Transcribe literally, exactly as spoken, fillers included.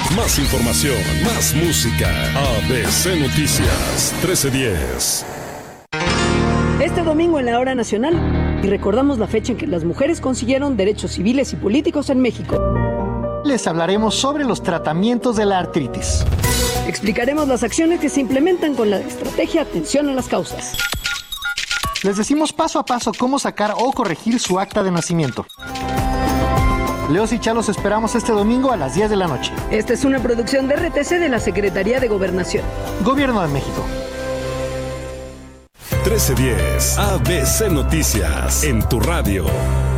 Más información, más música. A B C Noticias trece diez. Este domingo en la Hora Nacional, y recordamos la fecha en que las mujeres consiguieron derechos civiles y políticos en México. Les hablaremos sobre los tratamientos de la artritis. Explicaremos las acciones que se implementan con la estrategia Atención a las Causas. Les decimos paso a paso cómo sacar o corregir su acta de nacimiento. Leos y Chá los esperamos este domingo a las diez de la noche. Esta es una producción de R T C de la Secretaría de Gobernación. Gobierno de México. trece diez, A B C Noticias, en tu radio.